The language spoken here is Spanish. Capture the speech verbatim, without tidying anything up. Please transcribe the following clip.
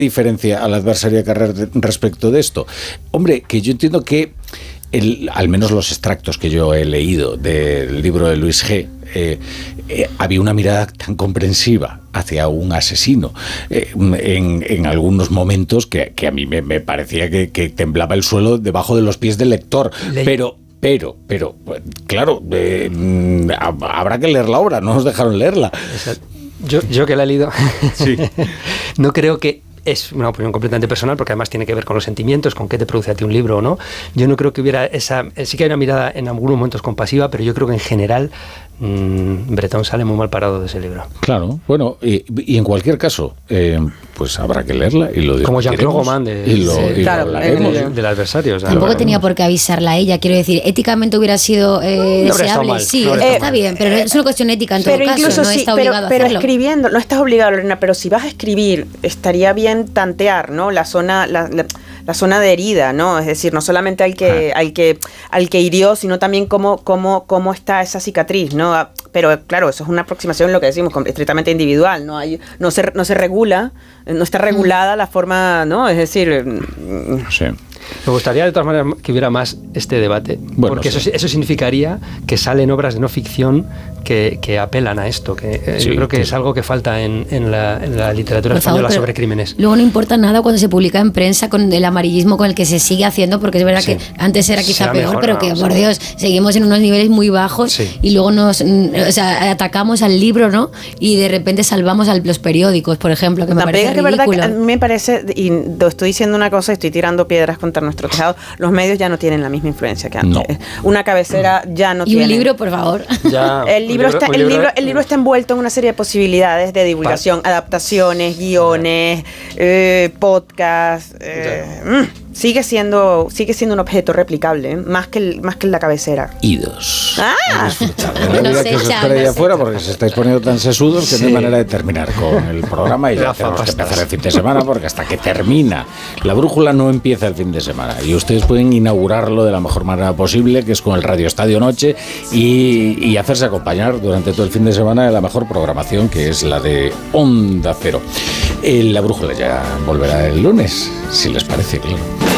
diferencia al adversario de Carrer respecto de esto? Hombre, que yo entiendo que el, al menos los extractos que yo he leído del libro de Luis G., eh, eh, había una mirada tan comprensiva hacia un asesino eh, en, en algunos momentos que, que a mí me, me parecía que, que temblaba el suelo debajo de los pies del lector, Le- pero Pero, pero, claro, eh, habrá que leer la obra, no nos dejaron leerla. Yo, yo que la he leído, sí. no creo que... Es una opinión completamente personal, porque además tiene que ver con los sentimientos, con qué te produce a ti un libro o no. Yo no creo que hubiera esa... Sí que hay una mirada en algunos momentos compasiva, pero yo creo que en general mmm, Bretón sale muy mal parado de ese libro. Claro, bueno, y, y en cualquier caso, eh, pues habrá que leerla y lo como Jean-Claude Goman de, y lo, sí, y claro, lo hablaremos. El, del adversario. O sea, tampoco tenía por qué avisarla a ella, quiero decir, éticamente hubiera sido eh, no deseable, mal, sí, no está, está mal. bien, pero es una cuestión ética en todo pero caso, incluso no sí, está pero, obligado pero a hacerlo. escribiendo, no estás obligado, Lorena, pero si vas a escribir, estaría bien tantear, ¿no? La zona, la, la, la zona de herida, ¿no? Es decir, no solamente al que, ah. al que, al que hirió, sino también cómo, cómo, cómo está esa cicatriz, ¿no? Pero claro, eso es una aproximación, lo que decimos, estrictamente individual, ¿no? Hay, no se, no se regula, no está regulada mm. la forma, ¿no? Es decir, sí. Me gustaría de todas maneras que hubiera más este debate, bueno, porque sí. eso, eso significaría que salen obras de no ficción que, que apelan a esto, que sí, yo creo que sí. es algo que falta en, en, la, en la literatura por española favor, sobre crímenes. Luego no importa nada cuando se publica en prensa con el amarillismo con el que se sigue haciendo, porque es verdad sí. que antes era quizá Será peor, mejor, pero no, que, por Dios, seguimos en unos niveles muy bajos sí. y luego nos o sea, atacamos al libro, ¿no? Y de repente salvamos a los periódicos, por ejemplo, que me parece ridículo. Es verdad que a mí me parece, y estoy diciendo una cosa, estoy tirando piedras contra nuestro tejado, los medios ya no tienen la misma influencia que antes. No. Una cabecera ya no y tiene. Y un libro, por favor. Ya, el, libro libro, está, el, libro, libro, el libro está envuelto en una serie de posibilidades de divulgación, pa. adaptaciones, guiones, eh, podcasts. Eh, mm, sigue siendo sigue siendo un objeto replicable, ¿eh? más que el, más que la cabecera. Idos. Ah. No no sé, que os espera ahí afuera porque se estáis poniendo tan sesudos que sí. no hay manera de terminar con el programa y ya tenemos que empezar el fin de semana porque hasta que termina la brújula no empieza el fin de semana y ustedes pueden inaugurarlo de la mejor manera posible, que es con el Radio Estadio Noche y, y hacerse acompañar durante todo el fin de semana de la mejor programación, que es la de Onda Cero. Eh, la brújula ya volverá el lunes, si les parece, claro.